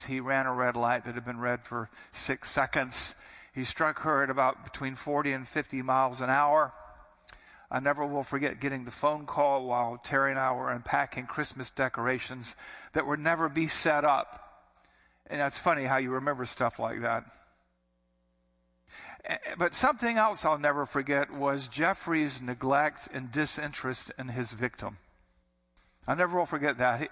he ran a red light that had been red for 6 seconds. He struck her at about between 40 and 50 miles an hour. I never will forget getting the phone call while Terry and I were unpacking Christmas decorations that would never be set up. And that's funny how you remember stuff like that. But something else I'll never forget was Jeffrey's neglect and disinterest in his victim. I never will forget that.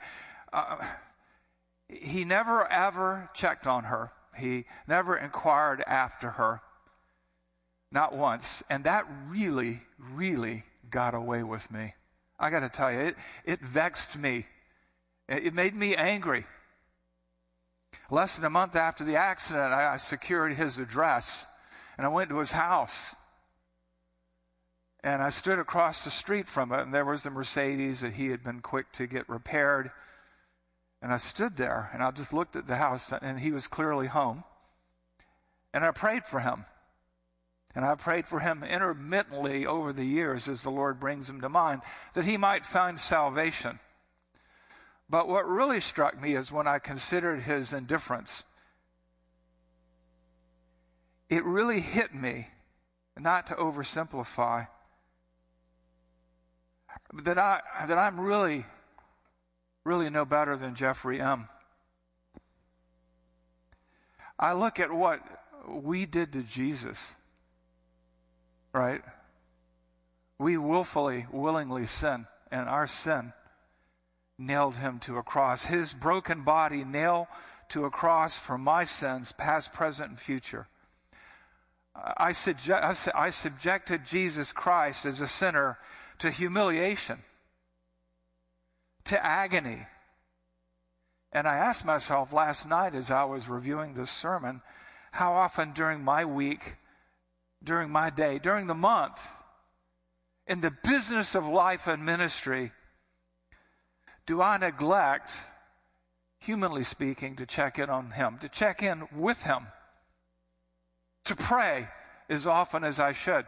He never ever checked on her. He never inquired after her. Not once. And that really, really got away with me. I got to tell you, it vexed me. It made me angry. Less than a month after the accident, I secured his address, and I went to his house. And I stood across the street from it, and there was the Mercedes that he had been quick to get repaired. And I stood there, and I just looked at the house, and he was clearly home. And I prayed for him. And I prayed for him intermittently over the years as the Lord brings him to mind, that he might find salvation. But what really struck me is when I considered his indifference. It really hit me, not to oversimplify, that I'm really no better than Jeffrey M. I look at what we did to Jesus, right? We willingly sin, and our sin nailed him to a cross. His broken body nailed to a cross for my sins, past, present, and future. I subjected Jesus Christ as a sinner to humiliation, to agony. And I asked myself last night as I was reviewing this sermon, how often during my week, during my day, during the month, in the business of life and ministry, do I neglect, humanly speaking, to check in on him, to check in with him, to pray as often as I should?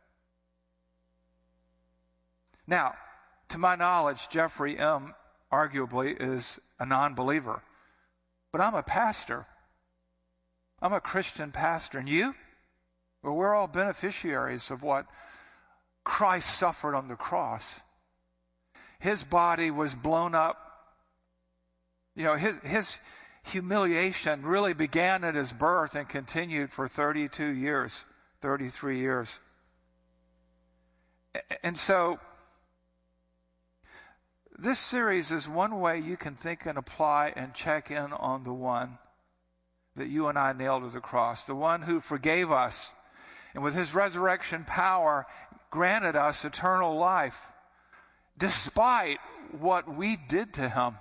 Now, to my knowledge, Jeffrey M. arguably is a non-believer. But I'm a pastor. I'm a Christian pastor. And you? Well, we're all beneficiaries of what Christ suffered on the cross. His body was blown up. You know, his humiliation really began at his birth and continued for 32 years, 33 years. And so, this series is one way you can think and apply and check in on the one that you and I nailed to the cross, the one who forgave us, and with his resurrection power granted us eternal life, despite what we did to him.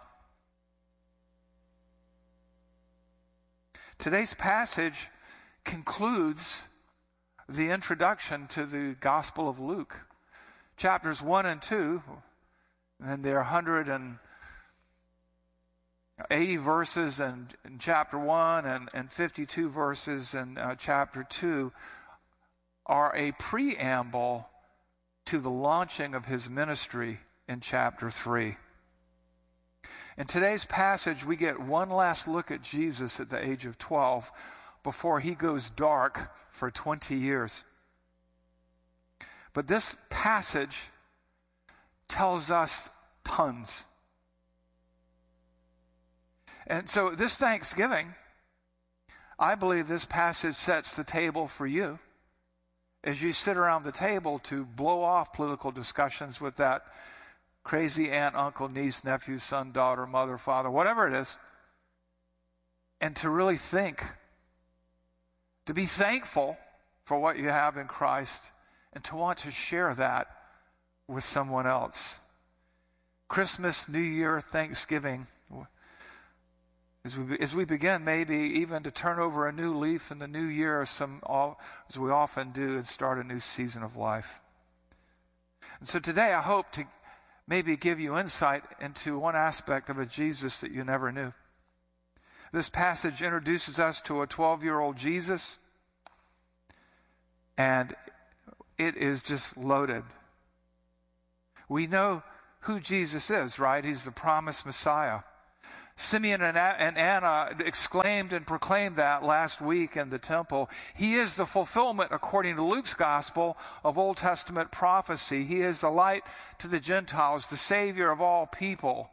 Today's passage concludes the introduction to the Gospel of Luke. Chapters 1 and 2, and there are 180 verses in chapter 1 and 52 verses in chapter 2, are a preamble to the launching of his ministry in chapter 3. In today's passage, we get one last look at Jesus at the age of 12 before he goes dark for 20 years. But this passage tells us tons. And so this Thanksgiving, I believe this passage sets the table for you as you sit around the table to blow off political discussions with that crazy aunt, uncle, niece, nephew, son, daughter, mother, father, whatever it is, and to really think, to be thankful for what you have in Christ, and to want to share that with someone else. Christmas, New Year, Thanksgiving, as we begin maybe even to turn over a new leaf in the new year, as we often do, and start a new season of life. And so today I hope to maybe give you insight into one aspect of a Jesus that you never knew. This passage introduces us to a 12-year-old Jesus, and it is just loaded. We know who Jesus is, right? He's the promised Messiah. Simeon and Anna exclaimed and proclaimed that last week in the temple. He is the fulfillment, according to Luke's gospel, of Old Testament prophecy. He is the light to the Gentiles, the Savior of all people.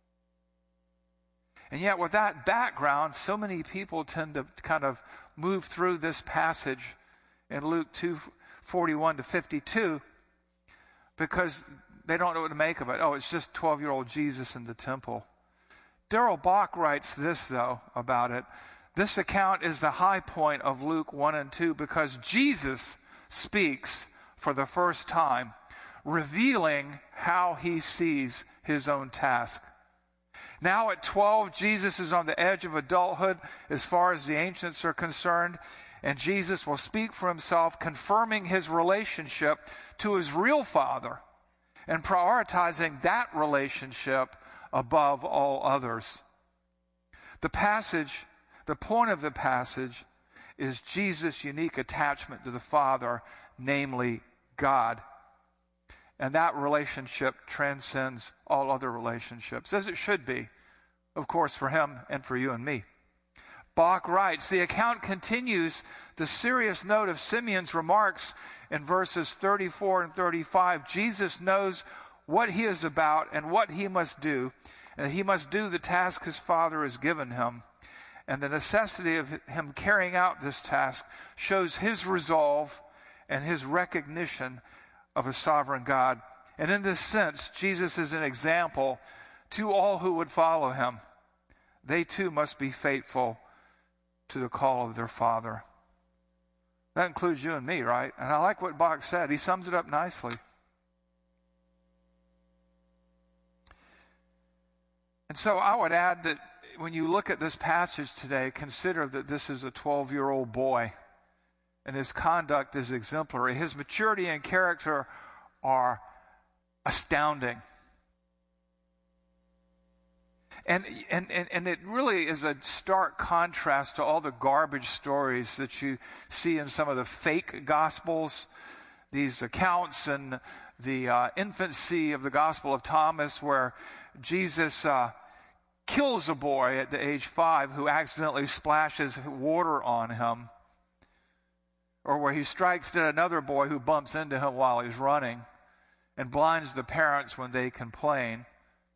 And yet with that background, so many people tend to kind of move through this passage in Luke 2:41 to 52 because they don't know what to make of it. Oh, it's just 12-year-old Jesus in the temple. Darrell Bock writes this, though, about it. This account is the high point of Luke 1 and 2 because Jesus speaks for the first time, revealing how he sees his own task. Now at 12, Jesus is on the edge of adulthood as far as the ancients are concerned, and Jesus will speak for himself, confirming his relationship to his real Father and prioritizing that relationship above all others. The point of the passage is Jesus' unique attachment to the Father, namely God. And that relationship transcends all other relationships, as it should be, of course, for him and for you and me. Bock writes, the account continues the serious note of Simeon's remarks in verses 34 and 35. Jesus knows what he is about and what he must do, and he must do the task his Father has given him. And the necessity of him carrying out this task shows his resolve and his recognition of a sovereign God. And in this sense, Jesus is an example to all who would follow him. They too must be faithful to the call of their Father. That includes you and me, right? And I like what Bock said. He sums it up nicely. And so I would add that when you look at this passage today, consider that this is a 12-year-old boy, and his conduct is exemplary. His maturity and character are astounding. And it really is a stark contrast to all the garbage stories that you see in some of the fake gospels, these accounts in the infancy of the Gospel of Thomas, where Jesus kills a boy at the age 5 who accidentally splashes water on him, or where he strikes at another boy who bumps into him while he's running and blinds the parents when they complain.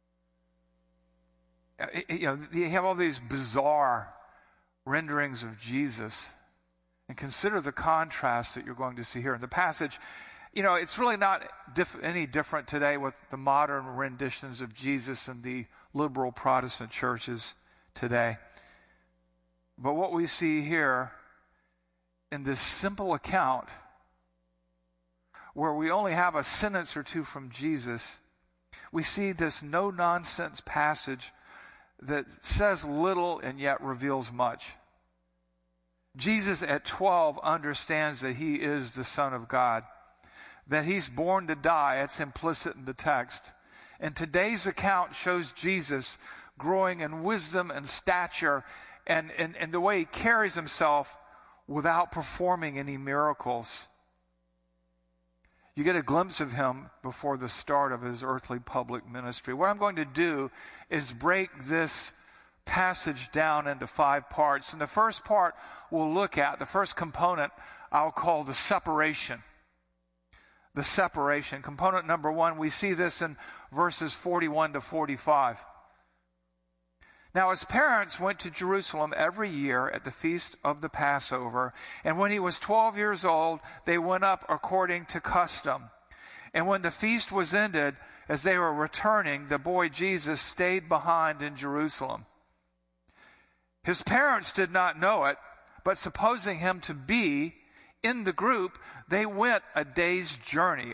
You have all these bizarre renderings of Jesus, and consider the contrast that you're going to see here in the passage. It's really not any different today with the modern renditions of Jesus in the liberal Protestant churches today. But what we see here in this simple account, where we only have a sentence or two from Jesus, we see this no-nonsense passage that says little and yet reveals much. Jesus at 12 understands that he is the Son of God, that he's born to die. It's implicit in the text. And today's account shows Jesus growing in wisdom and stature and the way he carries himself without performing any miracles. You get a glimpse of him before the start of his earthly public ministry. What I'm going to do is break this passage down into 5 parts. And the first part we'll look at, the first component, I'll call the separation. The separation. Component number 1, we see this in verses 41 to 45. Now his parents went to Jerusalem every year at the feast of the Passover, and when he was 12 years old, they went up according to custom. And when the feast was ended, as they were returning, the boy Jesus stayed behind in Jerusalem. His parents did not know it, but supposing him to be in the group, they went a day's journey.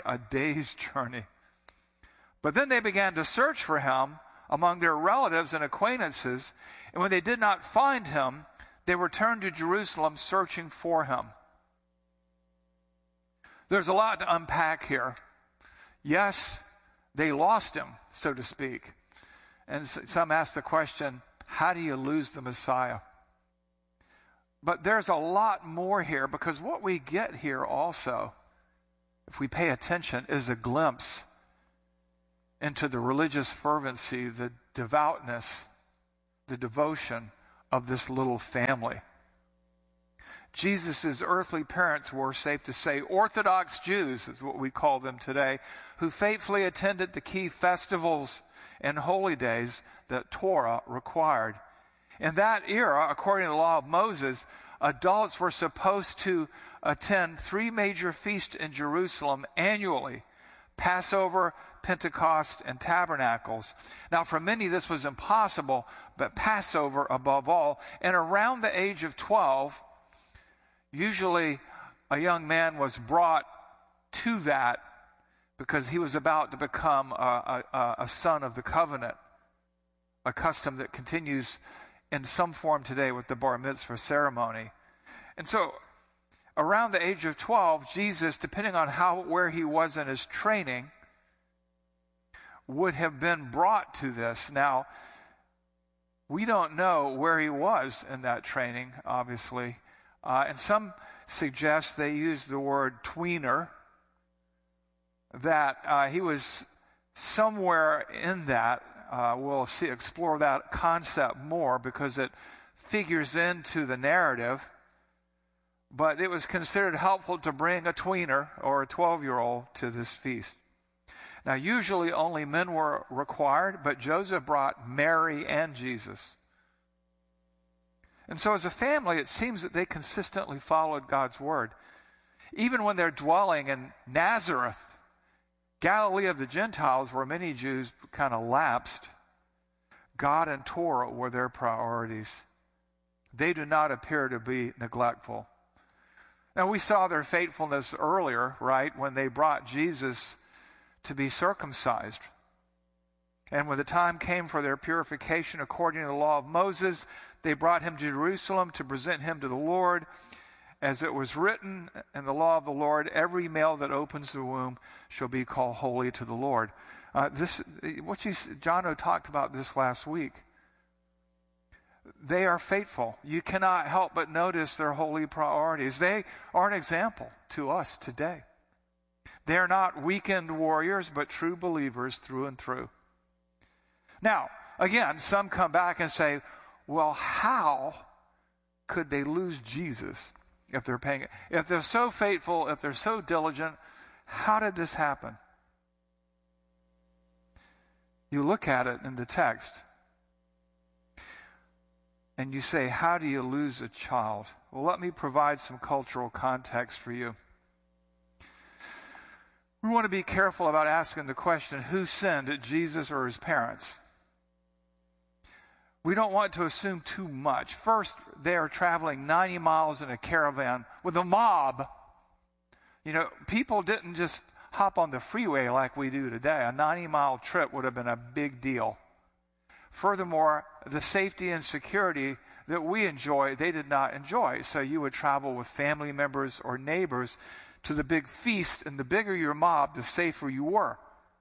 But then they began to search for him among their relatives and acquaintances, and when they did not find him, they returned to Jerusalem searching for him. There's a lot to unpack here. Yes, they lost him, so to speak. And some ask the question, how do you lose the Messiah? But there's a lot more here, because what we get here also, if we pay attention, is a glimpse into the religious fervency, the devoutness, the devotion of this little family. Jesus' earthly parents were, safe to say, Orthodox Jews, is what we call them today, who faithfully attended the key festivals and holy days that Torah required. In that era, according to the law of Moses, adults were supposed to attend 3 major feasts in Jerusalem annually: Passover, Pentecost, and Tabernacles. Now, for many, this was impossible, but Passover above all. And around the age of 12, usually a young man was brought to that because he was about to become a son of the covenant, a custom that continues in some form today with the bar mitzvah ceremony. And so around the age of 12, Jesus, depending on where he was in his training, would have been brought to this. Now, we don't know where he was in that training, obviously. And some suggest they use the word tweener, that he was somewhere in that. We'll explore that concept more because it figures into the narrative. But it was considered helpful to bring a tweener or a 12-year-old to this feast. Now, usually only men were required, but Joseph brought Mary and Jesus. And so as a family, it seems that they consistently followed God's word. Even when they're dwelling in Nazareth, Galilee of the Gentiles, where many Jews kind of lapsed, God and Torah were their priorities. They do not appear to be neglectful. Now, we saw their faithfulness earlier, right, when they brought Jesus to be circumcised. And when the time came for their purification according to the law of Moses, they brought him to Jerusalem to present him to the Lord. As it was written in the law of the Lord, every male that opens the womb shall be called holy to the Lord. Jono talked about this last week. They are faithful. You cannot help but notice their holy priorities. They are an example to us today. They are not weekend warriors, but true believers through and through. Now, again, some come back and say, well, how could they lose Jesus if they're so faithful, if they're so diligent? How did this happen? You look at it in the text and you say, how do you lose a child? Well, let me provide some cultural context for you. We want to be careful about asking the question, who sinned, Jesus or his parents? We don't want to assume too much. First, they are traveling 90 miles in a caravan with a mob. You know, people didn't just hop on the freeway like we do today. A 90-mile trip would have been a big deal. Furthermore, the safety and security that we enjoy, they did not enjoy. So you would travel with family members or neighbors to the big feast, and the bigger your mob, the safer you were.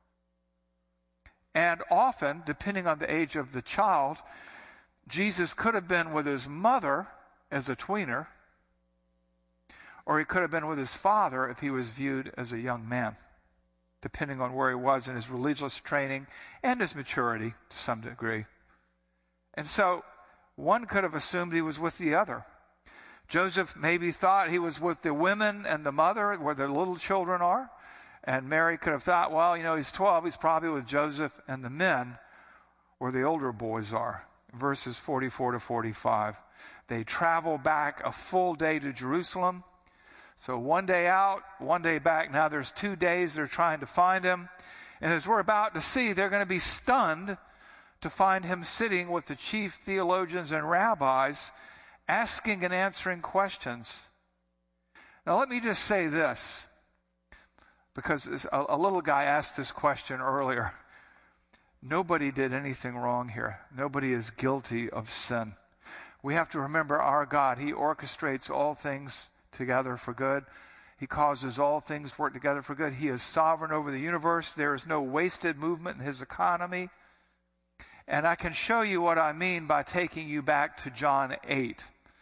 And often, depending on the age of the child, Jesus could have been with his mother as a tweener, or he could have been with his father if he was viewed as a young man, depending on where he was in his religious training and his maturity to some degree. And so one could have assumed he was with the other. Joseph maybe thought he was with the women and the mother where the little children are. And Mary could have thought, well, he's 12, he's probably with Joseph and the men where the older boys are. Verses 44 to 45. They travel back a full day to Jerusalem. So one day out, one day back. Now there's 2 days they're trying to find him. And as we're about to see, they're going to be stunned to find him sitting with the chief theologians and rabbis, asking and answering questions. Now let me just say this, because a little guy asked this question earlier. Nobody did anything wrong here. Nobody is guilty of sin. We have to remember our God. He orchestrates all things together for good. He causes all things to work together for good. He is sovereign over the universe. There is no wasted movement in his economy. And I can show you what I mean by taking you back to John 8.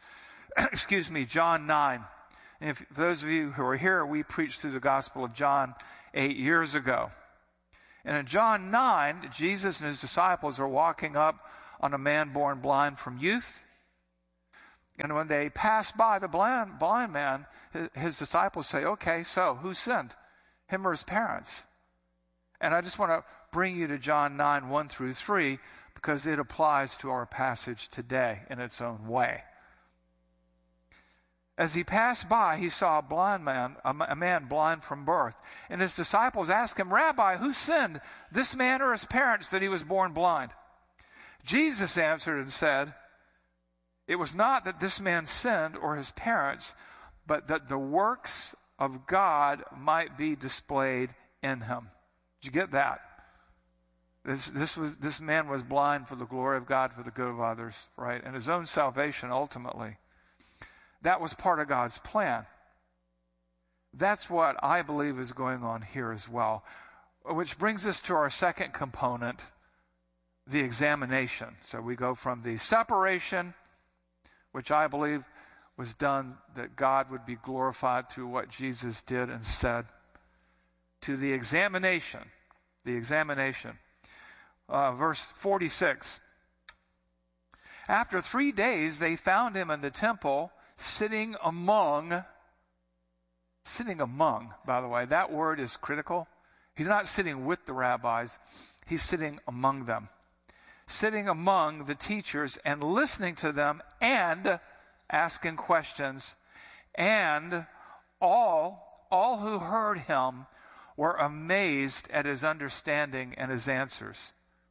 John 9. And for those of you who are here, we preached through the Gospel of John 8 years ago. And in John 9, Jesus and his disciples are walking up on a man born blind from youth. And when they pass by the blind man, his disciples say, okay, so who sinned, him or his parents? And I just want to bring you to John 9, 1 through 3, because it applies to our passage today in its own way. As he passed by, he saw a man blind from birth. And his disciples asked him, Rabbi, who sinned, this man or his parents, that he was born blind? Jesus answered and said, it was not that this man sinned or his parents, but that the works of God might be displayed in him. Did you get that? This man was blind for the glory of God, for the good of others, right? And his own salvation ultimately. That was part of God's plan. That's what I believe is going on here as well. Which brings us to our second component, the examination. So we go from the separation, which I believe was done that God would be glorified through what Jesus did and said, to the examination. The examination. Verse 46. After 3 days, they found him in the temple, sitting among, by the way, that word is critical. He's not sitting with the rabbis, he's sitting among them. Sitting among the teachers and listening to them and asking questions. And all who heard him were amazed at his understanding and his answers.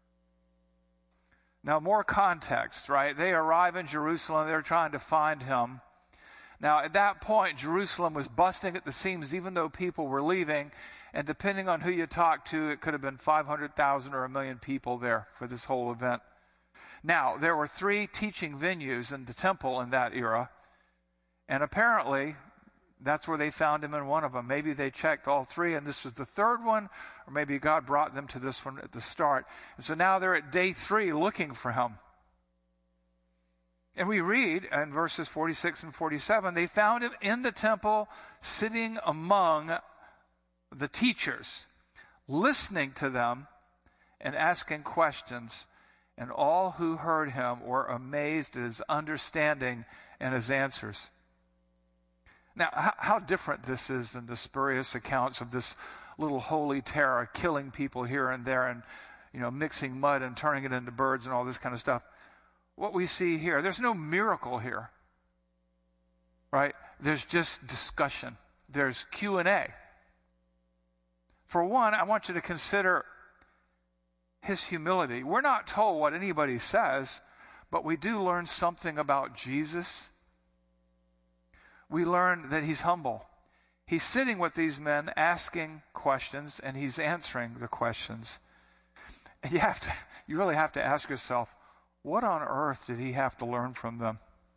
Now, more context, right? They arrive in Jerusalem. They're trying to find him. Now, at that point, Jerusalem was busting at the seams, even though people were leaving. And depending on who you talk to, it could have been 500,000 or 1 million people there for this whole event. Now, there were 3 teaching venues in the temple in that era. And apparently, that's where they found him in one of them. Maybe they checked all 3, and this was the 3rd one, or maybe God brought them to this one at the start. And so now they're at day 3 looking for him. And we read in verses 46 and 47, they found him in the temple, sitting among the teachers, listening to them and asking questions. And all who heard him were amazed at his understanding and his answers. Now, how different this is than the spurious accounts of this little holy terror, killing people here and there and, mixing mud and turning it into birds and all this kind of stuff. What we see here, there's no miracle here, right? There's just discussion. There's Q&A. For one, I want you to consider his humility. We're not told what anybody says, but we do learn something about Jesus. We learn that he's humble. He's sitting with these men asking questions, and he's answering the questions. And you really have to ask yourself, what on earth did he have to learn from them?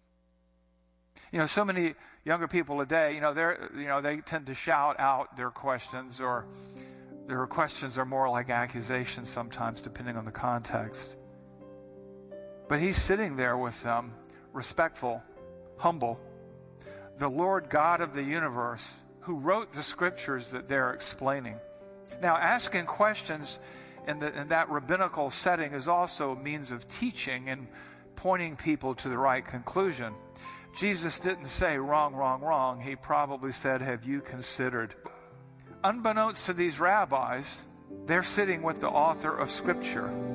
So many younger people today, they tend to shout out their questions, or their questions are more like accusations sometimes, depending on the context. But he's sitting there with them, respectful, humble. The Lord God of the universe, who wrote the scriptures that they're explaining. Now, asking questions in that rabbinical setting is also a means of teaching and pointing people to the right conclusion. Jesus didn't say wrong, wrong, wrong. He probably said, have you considered? Unbeknownst to these rabbis, they're sitting with the author of Scripture.